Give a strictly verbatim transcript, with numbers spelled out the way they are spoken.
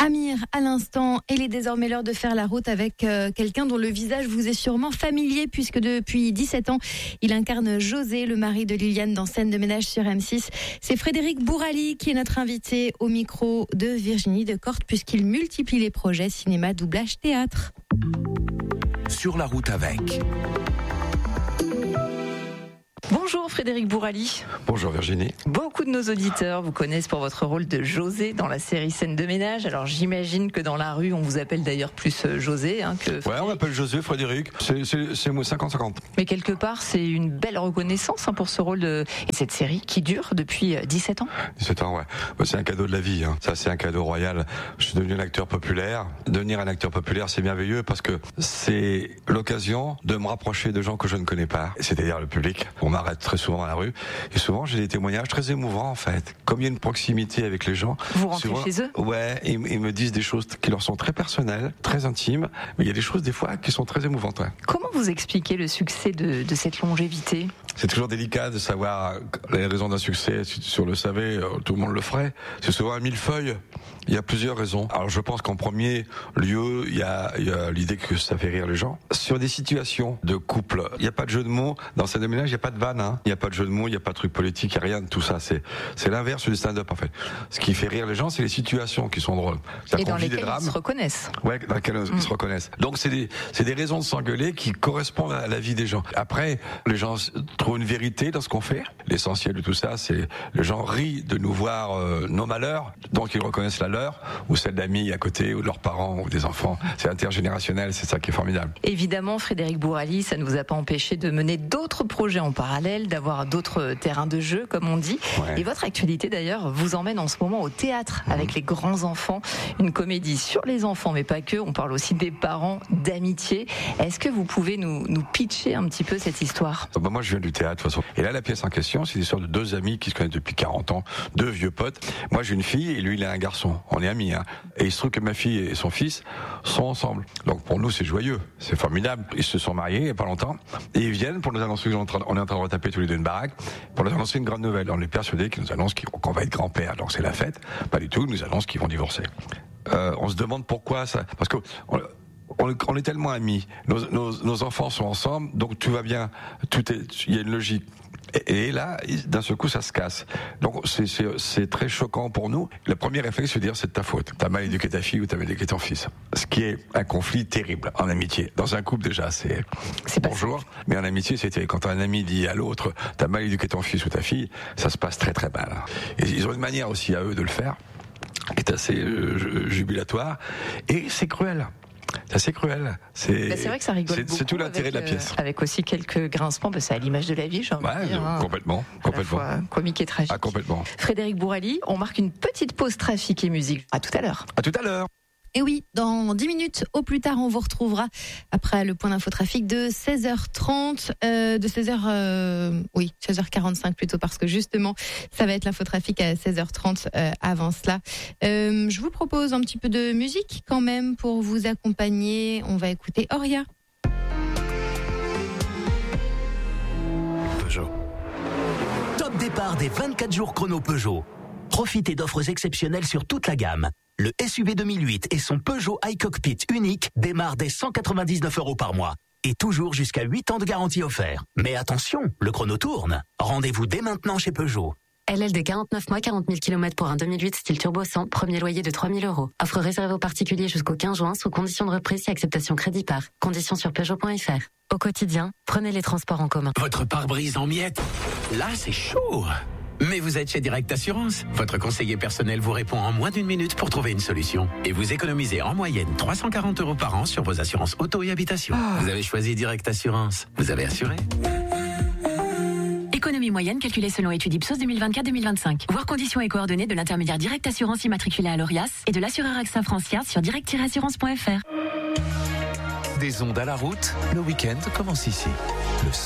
Amir, à l'instant, il est désormais l'heure de faire la route avec euh, quelqu'un dont le visage vous est sûrement familier puisque depuis dix-sept ans, il incarne José, le mari de Liliane dans Scène de ménage sur M six. C'est Frédéric Bourali qui est notre invité au micro de Virginie Decorte puisqu'il multiplie les projets cinéma, doublage, théâtre. Sur la route avec... Bonjour Frédéric Bourali. Bonjour Virginie. Beaucoup de nos auditeurs vous connaissent pour votre rôle de José dans la série Scène de ménage. Alors j'imagine que dans la rue, on vous appelle d'ailleurs plus José hein, que Frédéric. Ouais, on m'appelle José, Frédéric. C'est, c'est, c'est moi cinquante cinquante. Mais quelque part, c'est une belle reconnaissance hein, pour ce rôle de et cette série qui dure depuis dix-sept ans. dix-sept ans, ouais. Bah, c'est un cadeau de la vie. Hein. Ça, c'est un cadeau royal. Je suis devenu un acteur populaire. Devenir un acteur populaire, c'est merveilleux parce que c'est l'occasion de me rapprocher de gens que je ne connais pas, c'est-à-dire le public. On m'arrête très souvent dans la rue et souvent j'ai des témoignages très émouvants en fait. Comme il y a une proximité avec les gens. Vous rentrez souvent, chez eux? Ouais, ils, ils me disent des choses qui leur sont très personnelles, très intimes, mais il y a des choses des fois qui sont très émouvantes. Ouais. Comment vous expliquez le succès de, de cette longévité? C'est toujours délicat de savoir les raisons d'un succès. Si on le savait, tout le monde le ferait. C'est souvent un millefeuille. Il y a plusieurs raisons. Alors je pense qu'en premier lieu, il y a, il y a l'idée que ça fait rire les gens. Sur des situations de couple, il n'y a pas de jeu de mots. Dans Scène de ménage, il n'y a pas de vanne. Hein. Il n'y a pas de jeu de mots, il n'y a pas de truc politique, il n'y a rien de tout ça. C'est, c'est l'inverse du stand-up en fait. Ce qui fait rire les gens, c'est les situations qui sont drôles. Et dans lesquelles ils se reconnaissent. Ouais, dans lesquelles mmh. ils se reconnaissent. Donc c'est des, c'est des raisons de s'engueuler qui correspondent à la vie des gens. Après, les gens trouvent une vérité dans ce qu'on fait. L'essentiel de tout ça, c'est les gens rient de nous voir euh, nos malheurs, donc ils reconnaissent la leur, ou celle d'amis à côté, ou de leurs parents, ou des enfants. C'est intergénérationnel, c'est ça qui est formidable. Évidemment, Frédéric Bourali, ça ne vous a pas empêché de mener d'autres projets en parallèle, d'avoir d'autres terrains de jeu, comme on dit. Ouais. Et votre actualité, d'ailleurs, vous emmène en ce moment au théâtre, mmh. avec les grands enfants. Une comédie sur les enfants, mais pas que. On parle aussi des parents, d'amitié. Est-ce que vous pouvez nous, nous pitcher un petit peu cette histoire? Bah moi, je viens du théâtre, de toute façon. Et là, la pièce en question, c'est l'histoire de deux amis qui se connaissent depuis quarante ans, deux vieux potes. Moi, j'ai une fille et lui, il a un garçon. On est amis, hein. Et il se trouve que ma fille et son fils sont ensemble. Donc, pour nous, c'est joyeux. C'est formidable. Ils se sont mariés il n'y a pas longtemps. Et ils viennent pour nous annoncer qu'on est en train, on est en train de retaper tous les deux une baraque, pour nous annoncer une grande nouvelle. On est persuadés qu'ils nous annoncent qu'on va être grand-père. Donc, c'est la fête. Pas du tout. Ils nous annoncent qu'ils vont divorcer. Euh, on se demande pourquoi ça. Parce que, on, On, on est tellement amis, nos, nos, nos enfants sont ensemble, donc tout va bien, tout est, il y a une logique. Et, et là, d'un seul coup, ça se casse. Donc c'est, c'est, c'est très choquant pour nous. Le premier réflexe, c'est de dire c'est de ta faute. T'as mal éduqué ta fille ou t'as mal éduqué ton fils. Ce qui est un conflit terrible en amitié. Dans un couple déjà, c'est, c'est bonjour. Mais en amitié, c'était quand un ami dit à l'autre t'as mal éduqué ton fils ou ta fille, ça se passe très très mal. Et ils ont une manière aussi à eux de le faire, qui est assez euh, jubilatoire. Et c'est cruel. C'est assez cruel. C'est, bah c'est vrai que ça rigole c'est, beaucoup. C'est tout l'intérêt avec, de la pièce. Euh, avec aussi quelques grincements, bah c'est à l'image de la vie, j'ai envie ouais, de dire. Hein, complètement, complètement. À la fois comique et tragique. Ah, complètement. Frédéric Bourali, on marque une petite pause trafic et musique. À tout à l'heure. À tout à l'heure. Et oui, dans dix minutes au plus tard, on vous retrouvera après le point d'infotrafic de seize heures trente, euh, de seize heures, euh, oui, seize heures quarante-cinq plutôt, parce que justement, ça va être l'infotrafic à seize heures trente euh, avant cela. Euh, je vous propose un petit peu de musique quand même pour vous accompagner. On va écouter Oria. Peugeot. Top départ des vingt-quatre jours chrono Peugeot. Profitez d'offres exceptionnelles sur toute la gamme. Le S U V deux mille huit et son Peugeot iCockpit unique démarrent dès cent quatre-vingt-dix-neuf euros par mois. Et toujours jusqu'à huit ans de garantie offert. Mais attention, le chrono tourne. Rendez-vous dès maintenant chez Peugeot. L L de quarante-neuf mois, quarante mille kilomètres pour un deux mille huit style turbo cent, premier loyer de trois mille euros. Offre réservée aux particuliers jusqu'au quinze juin sous condition de reprise et acceptation crédit par. Conditions sur Peugeot point F R. Au quotidien, prenez les transports en commun. Votre pare-brise en miettes. Là, c'est chaud. Mais vous êtes chez Direct Assurance. Votre conseiller personnel vous répond en moins d'une minute pour trouver une solution. Et vous économisez en moyenne trois cent quarante euros par an sur vos assurances auto et habitation. Oh. Vous avez choisi Direct Assurance. Vous avez assuré. Économie moyenne calculée selon étude Ipsos deux mille vingt-quatre deux mille vingt-cinq. Voir conditions et coordonnées de l'intermédiaire Direct Assurance immatriculé à l'Orias et de l'assureur AXA Francia sur direct tiret assurance point F R. Des ondes à la route, le week-end commence ici. Le